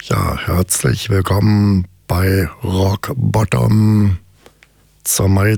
Ja, herzlich willkommen bei Rock Bottom zur Mai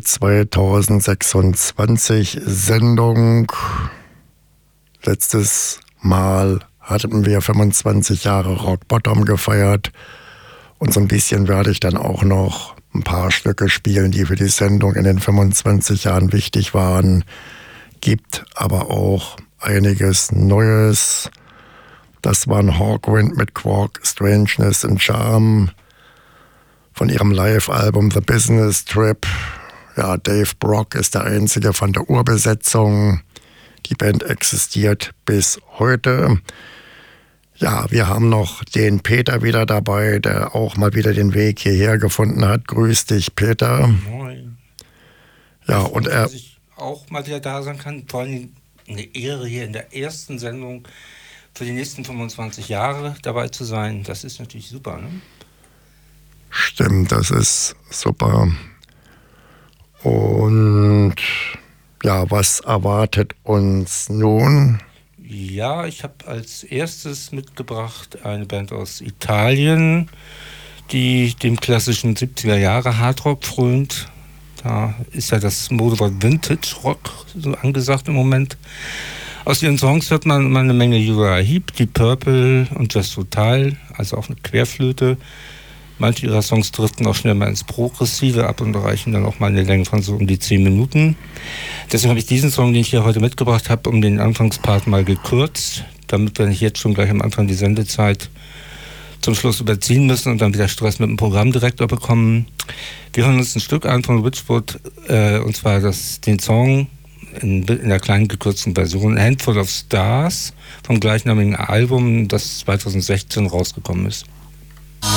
2026 Sendung. Letztes Mal hatten wir 25 Jahre Rock Bottom gefeiert und so ein bisschen werde ich dann auch noch ein paar Stücke spielen, die für die Sendung in den 25 Jahren wichtig waren. Gibt aber auch einiges Neues. Das war ein Hawkwind mit Quark, Strangeness and Charm von ihrem Live-Album The Business Trip. Ja, Dave Brock ist der einzige von der Urbesetzung. Die Band existiert bis heute. Ja, wir haben noch den Peter wieder dabei, der auch mal wieder den Weg hierher gefunden hat. Grüß dich, Peter. Moin. Ja, und er... Dass ich auch mal wieder da sein kann. Vor allem eine Ehre, hier in der ersten Sendung für die nächsten 25 Jahre dabei zu sein. Das ist natürlich super, ne? Stimmt, das ist super. Und ja, was erwartet uns nun? Ja, ich habe als erstes mitgebracht eine Band aus Italien, die dem klassischen 70er Jahre Hardrock frönt. Da ist ja das Modewort Vintage Rock so angesagt im Moment. Aus ihren Songs hört man immer eine Menge Uriah Heep, Deep Purple und Jethro Tull, also auch eine Querflöte. Manche ihrer Songs driften auch schnell mal ins Progressive ab und erreichen dann auch mal eine Länge von so um die 10 Minuten. Deswegen habe ich diesen Song, den ich hier heute mitgebracht habe, um den Anfangspart mal gekürzt, damit wir nicht jetzt schon gleich am Anfang die Sendezeit zum Schluss überziehen müssen und dann wieder Stress mit dem Programmdirektor bekommen. Wir hören uns ein Stück an von Witchwood, und zwar den Song in der kleinen gekürzten Version, A Handful of Stars, vom gleichnamigen Album, das 2016 rausgekommen ist.